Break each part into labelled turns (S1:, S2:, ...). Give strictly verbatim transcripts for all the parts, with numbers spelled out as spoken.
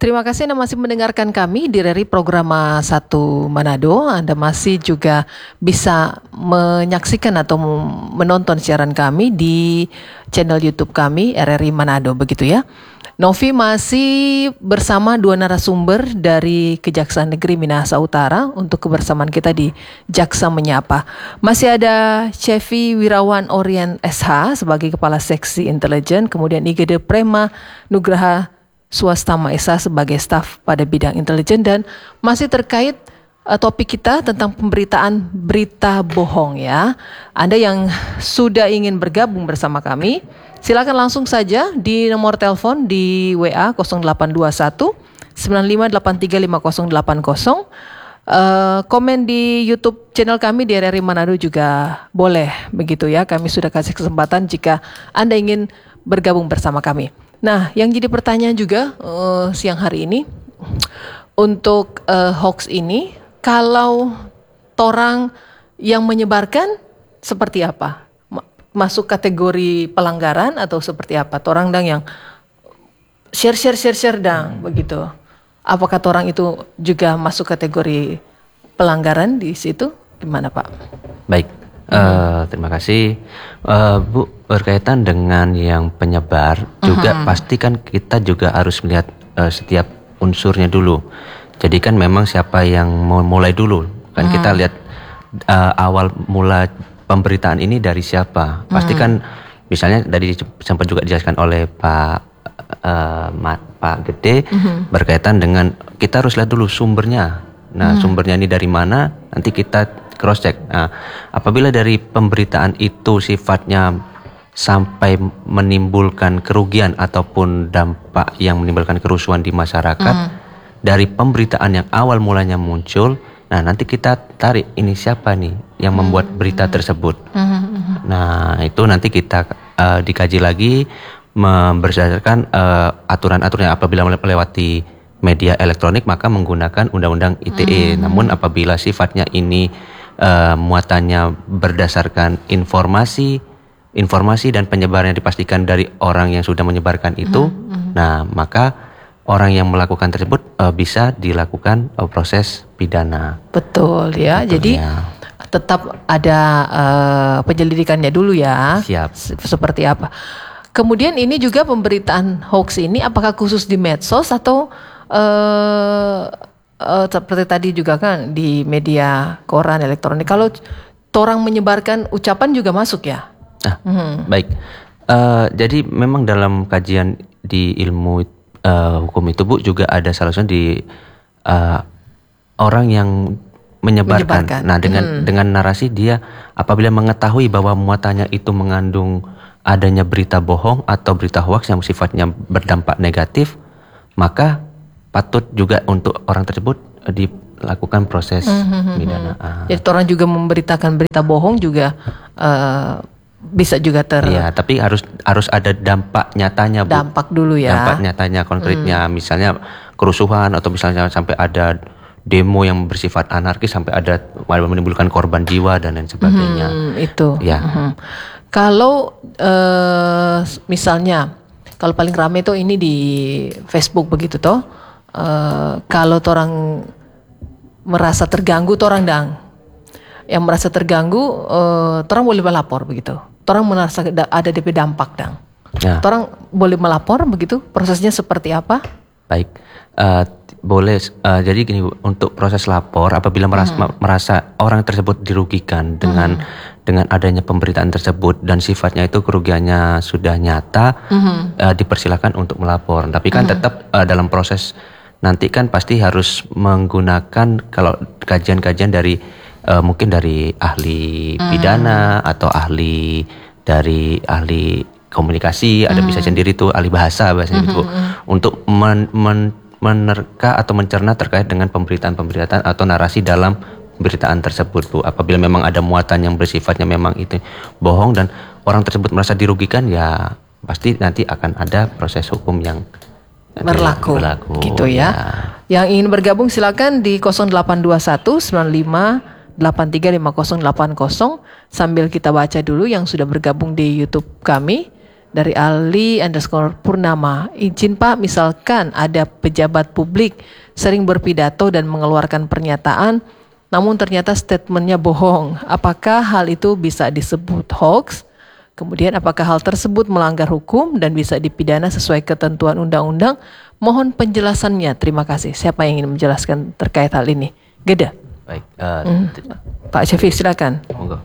S1: Terima kasih Anda masih mendengarkan kami di R R I Programa satu Manado. Anda masih juga bisa menyaksikan atau menonton siaran kami di channel YouTube kami R R I Manado, begitu ya. Novi masih bersama dua narasumber dari Kejaksaan Negeri Minahasa Utara untuk kebersamaan kita di Jaksa Menyapa. Masih ada Cevi Wirawan Orien S H sebagai Kepala Seksi Intelijen, kemudian Igede Prema Nugraha Swastama S H sebagai staf pada bidang intelijen, dan masih terkait uh, topik kita tentang pemberitaan berita bohong ya. Anda yang sudah ingin bergabung bersama kami, silakan langsung saja di nomor telepon di W A nol delapan dua satu sembilan lima delapan tiga lima nol delapan nol. Uh, komen di YouTube channel kami di R R I Manado juga boleh, begitu ya. Kami sudah kasih kesempatan jika Anda ingin bergabung bersama kami. Nah, yang jadi pertanyaan juga uh, siang hari ini untuk uh, hoax ini, kalau torang yang menyebarkan seperti apa? Masuk kategori pelanggaran atau seperti apa? Torang dang yang share share share share dang begitu. Apakah torang itu juga masuk kategori pelanggaran di situ? Gimana Pak?
S2: Baik. Uh, terima kasih uh, Bu. Berkaitan dengan yang penyebar juga uh-huh. pasti kan kita juga harus melihat uh, setiap unsurnya dulu. Jadi kan memang siapa yang mau mulai dulu kan, uh-huh. kita lihat uh, awal mula pemberitaan ini dari siapa. Pasti uh-huh. kan misalnya dari sempat juga dijelaskan oleh Pak uh, Mat, Pak Gede uh-huh. berkaitan dengan kita harus lihat dulu sumbernya. Nah uh-huh. sumbernya ini dari mana, nanti kita cross check. Nah, apabila dari pemberitaan itu sifatnya sampai menimbulkan kerugian ataupun dampak yang menimbulkan kerusuhan di masyarakat, mm. dari pemberitaan yang awal mulanya muncul, nah nanti kita tarik ini siapa nih yang membuat berita tersebut. Mm. Nah itu nanti kita uh, dikaji lagi berdasarkan uh, aturan-aturan yang apabila melewati media elektronik maka menggunakan Undang-Undang I T E. Mm. Namun apabila sifatnya ini Uh, muatannya berdasarkan informasi, informasi dan penyebaran yang dipastikan dari orang yang sudah menyebarkan itu, mm-hmm. nah maka orang yang melakukan tersebut uh, bisa dilakukan uh, proses pidana.
S1: Betul ya, Betul, jadi ya. tetap ada uh, penyelidikannya dulu ya.
S2: Siap.
S1: Seperti apa? Kemudian ini juga pemberitaan hoax ini apakah khusus di medsos atau uh, Uh, seperti tadi juga kan di media koran elektronik. Kalau orang menyebarkan ucapan juga masuk ya?
S2: Ah, hmm. Baik. Uh, jadi memang dalam kajian di ilmu uh, hukum itu Bu juga ada salah satu di uh, orang yang menyebarkan. menyebarkan. Nah dengan hmm. dengan narasi dia apabila mengetahui bahwa muatannya itu mengandung adanya berita bohong atau berita hoax yang sifatnya berdampak negatif, maka patut juga untuk orang tersebut dilakukan proses mm-hmm. pidana.
S1: Jadi orang juga memberitakan berita bohong juga uh, bisa juga ter.
S2: Iya, tapi harus harus ada dampak nyatanya Bu.
S1: Dampak dulu ya.
S2: Dampak nyatanya konkretnya, mm. misalnya kerusuhan atau misalnya sampai ada demo yang bersifat anarkis sampai ada menimbulkan korban jiwa dan lain sebagainya.
S1: Mm, itu.
S2: Ya.
S1: Mm-hmm. Kalau uh, misalnya kalau paling ramai tuh ini di Facebook begitu toh. Uh, kalau orang merasa terganggu, orang dang yang merasa terganggu, uh, orang boleh melapor begitu. Orang merasa ada D P dampak dang. Ya. Orang boleh melapor begitu. Prosesnya seperti apa?
S2: Baik, uh, boleh. Uh, jadi gini Bu, untuk proses lapor apabila merasa, hmm. merasa orang tersebut dirugikan dengan hmm. dengan adanya pemberitaan tersebut dan sifatnya itu kerugiannya sudah nyata, hmm. uh, dipersilakan untuk melapor. Tapi kan hmm. tetap uh, dalam proses nanti kan pasti harus menggunakan kalau kajian-kajian dari uh, mungkin dari ahli pidana hmm. atau ahli dari ahli komunikasi, ada hmm. bisa sendiri tuh ahli bahasa bahasa hmm. itu untuk men, men, menerka atau mencerna terkait dengan pemberitaan-pemberitaan atau narasi dalam pemberitaan tersebut Bu. Apabila memang ada muatan yang bersifatnya memang itu bohong dan orang tersebut merasa dirugikan, ya pasti nanti akan ada proses hukum yang
S1: berlaku, berlaku gitu ya. ya. Yang ingin bergabung silakan di nol delapan dua satu sembilan lima delapan tiga lima nol delapan nol sambil kita baca dulu yang sudah bergabung di YouTube kami dari Ali underscore Purnama. Izin Pak, misalkan ada pejabat publik sering berpidato dan mengeluarkan pernyataan, namun ternyata statementnya bohong. Apakah hal itu bisa disebut hoax? Kemudian apakah hal tersebut melanggar hukum dan bisa dipidana sesuai ketentuan undang-undang? Mohon penjelasannya. Terima kasih. Siapa yang ingin menjelaskan terkait hal ini? Geda.
S2: Baik, uh,
S1: Hmm. Pak Syafiq, silakan.
S2: monggo.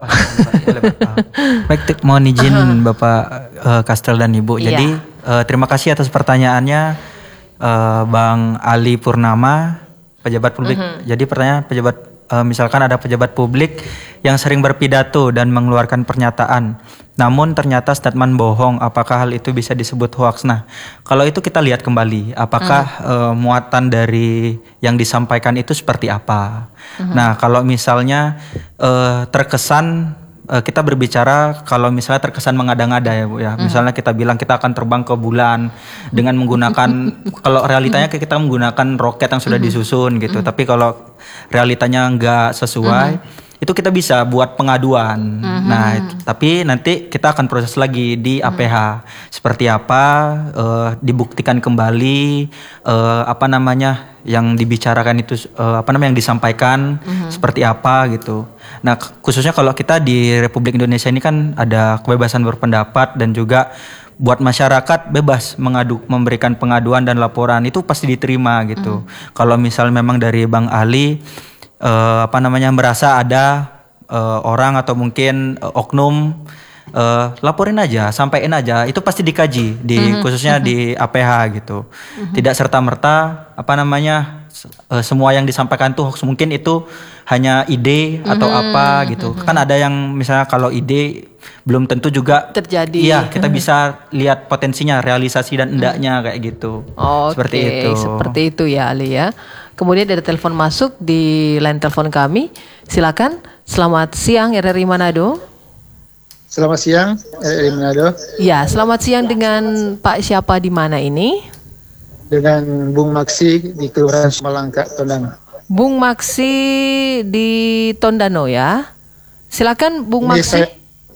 S3: Baik, Tik, mohon izin Bapak uh, Kastel dan Ibu.
S1: Iya.
S3: Jadi uh, terima kasih atas pertanyaannya uh, Bang Ali Purnama, pejabat publik. Jadi pertanyaan pejabat, uh, misalkan ada pejabat publik yang sering berpidato dan mengeluarkan pernyataan, namun ternyata statement bohong, apakah hal itu bisa disebut hoax? Nah, kalau itu kita lihat kembali, apakah uh, muatan dari yang disampaikan itu seperti apa? Nah, kalau misalnya uh, terkesan uh, kita berbicara kalau misalnya terkesan mengada-ngada ya Bu ya. Misalnya kita bilang kita akan terbang ke bulan dengan menggunakan kalau realitanya kita menggunakan roket yang sudah disusun gitu. Tapi kalau realitanya nggak sesuai, itu kita bisa buat pengaduan. Nah, itu, tapi nanti kita akan proses lagi di A P H. Seperti apa, uh, dibuktikan kembali, uh, apa namanya yang dibicarakan itu, uh, apa namanya yang disampaikan, seperti apa gitu. Nah, khususnya kalau kita di Republik Indonesia ini kan ada kebebasan berpendapat dan juga buat masyarakat bebas mengadu, memberikan pengaduan dan laporan itu pasti diterima gitu. Kalau misal memang dari Bang Ali Uh, apa namanya merasa ada uh, orang atau mungkin uh, oknum, uh, laporin aja, sampaikan aja, itu pasti dikaji di mm-hmm. khususnya mm-hmm. di A P H gitu. Mm-hmm. Tidak serta merta apa namanya uh, semua yang disampaikan tuh hoax, mungkin itu hanya ide mm-hmm. atau apa gitu. Mm-hmm. Kan ada yang misalnya kalau ide belum tentu juga
S1: terjadi.
S3: Iya, kita bisa lihat potensinya, realisasi dan endaknya kayak gitu.
S1: Oke,
S3: seperti itu.
S1: Seperti itu ya Ali ya. Kemudian ada telepon masuk di line telepon kami. Silakan. Selamat siang R R I Manado.
S4: Selamat siang R R I Manado.
S1: Ya, selamat siang dengan Pak siapa di mana ini?
S4: Dengan Bung Maksi di Kelurahan Sumalangka, Tondano.
S1: Bung Maksi di Tondano ya. Silakan Bung
S4: Ini
S1: Maksi.
S4: saya,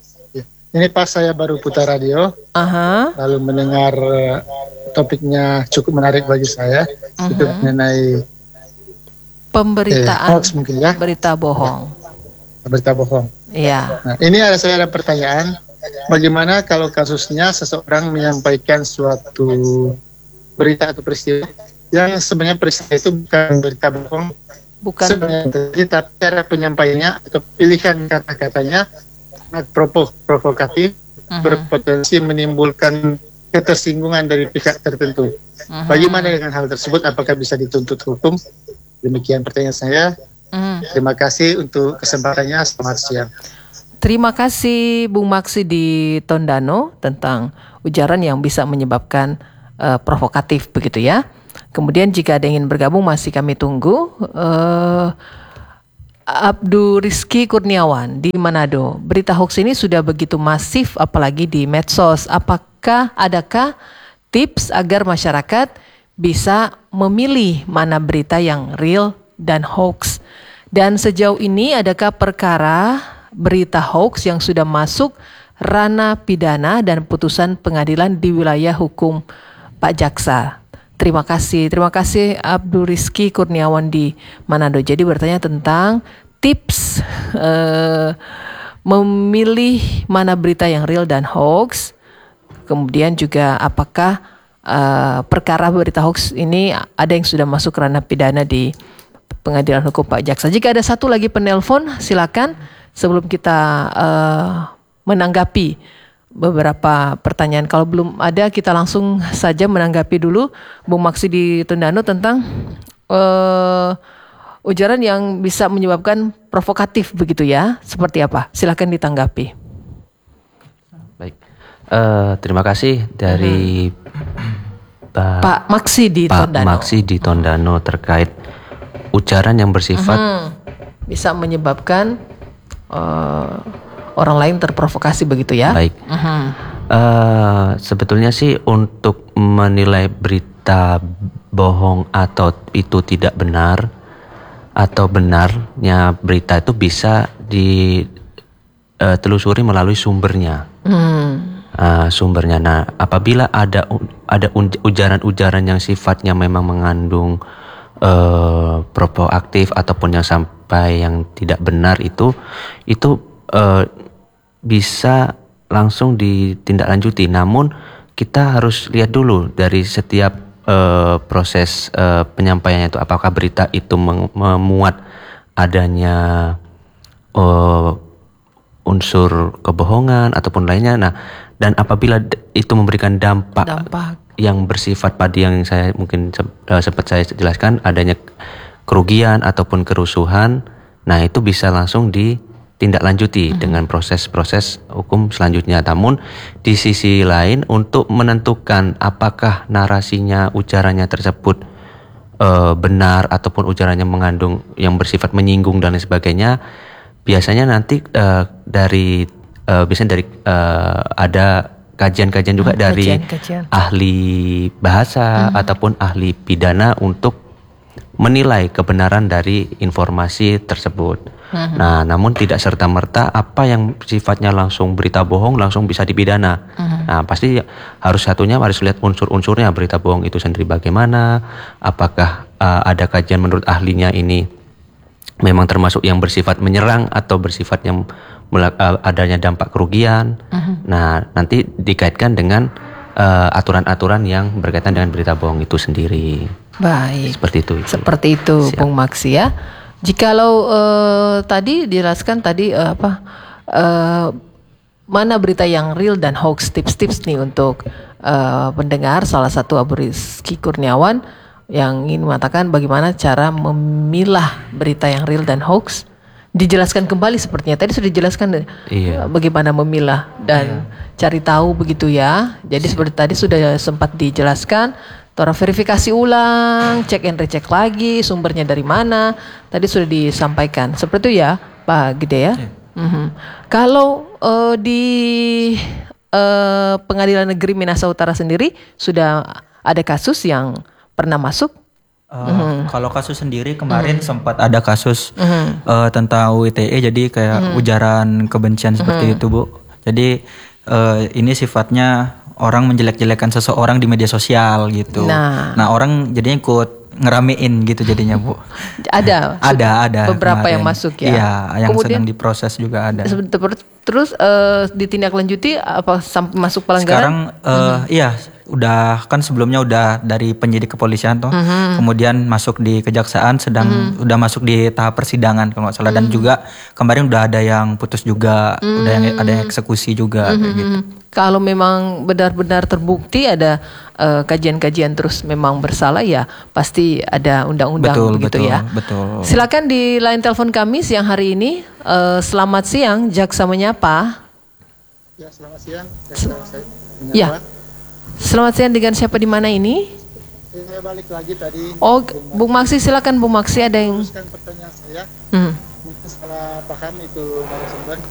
S4: ini pas saya baru putar radio,
S1: Aha.
S4: lalu mendengar uh, topiknya cukup menarik bagi saya, uh-huh. itu mengenai
S1: pemberitaan
S4: eh, hoax mungkin ya,
S1: berita bohong.
S4: Berita bohong.
S1: Iya.
S4: Nah, ini ada saya ada pertanyaan, bagaimana kalau kasusnya seseorang menyampaikan suatu berita atau peristiwa yang sebenarnya peristiwa itu bukan berita bohong,
S1: Bukan.
S4: sebenarnya, tapi cara penyampaiannya atau pilihan kata-katanya sangat provo- provokatif,
S1: uh-huh.
S4: berpotensi menimbulkan ketersinggungan dari pihak tertentu. Uh-huh. Bagaimana dengan hal tersebut? Apakah bisa dituntut hukum? Demikian pertanyaan saya.
S1: Uh-huh.
S4: Terima kasih untuk kesempatannya. Selamat siang.
S1: Terima kasih Bung Maksi di Tondano tentang ujaran yang bisa menyebabkan uh, provokatif begitu ya. Kemudian jika ada yang ingin bergabung masih kami tunggu. Uh, Abdul Rizky Kurniawan di Manado. Berita hoax ini sudah begitu masif apalagi di medsos. Apakah adakah tips agar masyarakat bisa memilih mana berita yang real dan hoax? Dan sejauh ini adakah perkara berita hoax yang sudah masuk ranah pidana dan putusan pengadilan di wilayah hukum Pak Jaksa? Terima kasih, terima kasih Abdul Rizky Kurniawan di Manado. Jadi bertanya tentang tips uh, memilih mana berita yang real dan hoax. Kemudian juga apakah uh, perkara berita hoax ini ada yang sudah masuk ranah pidana di pengadilan hukum Pak Jaksa. Jika ada satu lagi penelpon, silakan sebelum kita uh, menanggapi beberapa pertanyaan. Kalau belum ada, kita langsung saja menanggapi dulu Bung Maksi di Tondano tentang uh, ujaran yang bisa menyebabkan provokatif begitu ya. Seperti apa? Silakan ditanggapi.
S2: Baik, uh, terima kasih dari hmm. Pak,
S1: Pak Maksi di
S2: Pak
S1: Tondano.
S2: Maksi di Tondano terkait ujaran yang bersifat
S1: hmm. bisa menyebabkan uh, orang lain terprovokasi begitu ya.
S2: Baik.
S1: Uh-huh.
S2: Uh, sebetulnya sih untuk menilai berita bohong atau itu tidak benar atau benarnya berita itu bisa ditelusuri uh, melalui sumbernya. Hmm. uh, sumbernya. Nah, apabila ada ada ujaran-ujaran yang sifatnya memang mengandung uh, provokatif ataupun yang sampai yang tidak benar itu itu uh, bisa langsung ditindaklanjuti. Namun kita harus lihat dulu dari setiap uh, proses uh, penyampaiannya itu, apakah berita itu memuat adanya uh, unsur kebohongan ataupun lainnya. Nah, dan apabila itu memberikan dampak, dampak yang bersifat pada yang saya mungkin uh, sempat saya jelaskan, adanya kerugian ataupun kerusuhan, nah itu bisa langsung ditindaklanjuti mm-hmm. dengan proses-proses hukum selanjutnya. Namun di sisi lain, untuk menentukan apakah narasinya, ujarannya tersebut uh, benar ataupun ujarannya mengandung yang bersifat menyinggung dan lain sebagainya, biasanya nanti uh, dari uh, biasanya dari uh, ada kajian-kajian juga hmm, dari kajian, kajian. ahli bahasa hmm. ataupun ahli pidana untuk menilai kebenaran dari informasi tersebut. Hmm. Nah, namun tidak serta-merta apa yang sifatnya langsung berita bohong langsung bisa dipidana. Hmm. Nah, pasti harus satunya harus lihat unsur-unsurnya berita bohong itu sendiri bagaimana, apakah uh, ada kajian menurut ahlinya ini memang termasuk yang bersifat menyerang atau bersifat yang uh, adanya dampak kerugian. Uh-huh. Nah, nanti dikaitkan dengan uh, aturan-aturan yang berkaitan dengan berita bohong itu sendiri.
S1: Baik.
S2: Seperti itu. itu.
S1: Seperti itu, Bung Maksi ya. Jikalau uh, tadi dijelaskan tadi uh, apa uh, mana berita yang real dan hoax, tips-tips nih untuk uh, pendengar, salah satu Abu Rizky Kurniawan yang ingin mengatakan bagaimana cara memilah berita yang real dan hoax. Dijelaskan kembali sepertinya. Tadi sudah dijelaskan iya. bagaimana memilah dan iya. cari tahu begitu ya. Jadi seperti tadi sudah sempat dijelaskan. Tora verifikasi ulang, cek and recheck lagi, sumbernya dari mana. Tadi sudah disampaikan. Seperti itu ya Pak Gede ya. Iya. Mm-hmm. Kalau uh, di uh, Pengadilan Negeri Minahasa Utara sendiri sudah ada kasus yang pernah masuk?
S3: Uh, mm-hmm. Kalau kasus sendiri kemarin mm-hmm. sempat ada kasus mm-hmm. uh, tentang U I T E, jadi kayak mm-hmm. ujaran kebencian seperti mm-hmm. itu Bu. Jadi uh, ini sifatnya orang menjelek-jelekan seseorang di media sosial gitu. Nah, nah orang jadinya ikut ngeramein gitu jadinya Bu.
S1: Ada,
S3: ada, ada.
S1: Beberapa kemarin. Yang masuk ya.
S3: Iya, yang Kemudian, sedang diproses juga ada.
S1: Terus uh, ditindaklanjuti apa sampai masuk pelanggaran?
S3: Sekarang uh, mm-hmm. iya. Udah kan sebelumnya udah dari penyidik kepolisian tuh, mm-hmm. kemudian masuk di kejaksaan, sedang mm-hmm. udah masuk di tahap persidangan kalau nggak salah, mm-hmm. dan juga kemarin udah ada yang putus juga, mm-hmm. udah yang ada yang eksekusi juga mm-hmm. kayak gitu.
S1: Kalau memang benar-benar terbukti ada uh, kajian-kajian terus memang bersalah ya pasti ada undang-undang
S3: betul,
S1: begitu
S3: betul,
S1: ya.
S3: Betul.
S1: Silakan di line telepon kami siang hari ini. Uh, selamat siang, Jaksa Menyapa.
S4: Ya selamat siang. Jaksa Menyapa.
S1: Ya. Selamat siang, dengan siapa di mana ini?
S4: Saya balik lagi tadi.
S1: Oh, Bung Maksi, silakan Bung Maksi, ada yang.
S4: Teruskan pertanyaan saya.
S1: Hmm.
S4: Mungkin salah paham itu narasumber.